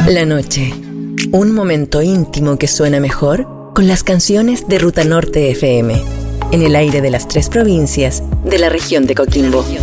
La noche. Un momento íntimo que suena mejor con las canciones de Ruta Norte FM. En el aire de las 3 provincias de la región de Coquimbo.